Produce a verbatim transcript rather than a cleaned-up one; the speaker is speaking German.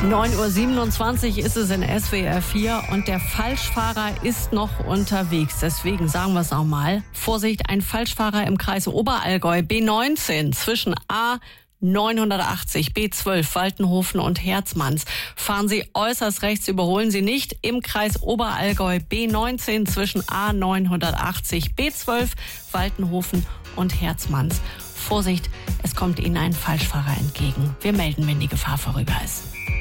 neun Uhr siebenundzwanzig ist es in S W R vier und der Falschfahrer ist noch unterwegs. Deswegen sagen wir es auch mal. Vorsicht, ein Falschfahrer im Kreis Oberallgäu B neunzehn zwischen A neunhundertachtzig, B zwölf, Waltenhofen und Herzmanns. Fahren Sie äußerst rechts, überholen Sie nicht. Im Kreis Oberallgäu B neunzehn zwischen A neunhundertachtzig, B zwölf, Waltenhofen und Herzmanns. Vorsicht, es kommt Ihnen ein Falschfahrer entgegen. Wir melden, wenn die Gefahr vorüber ist.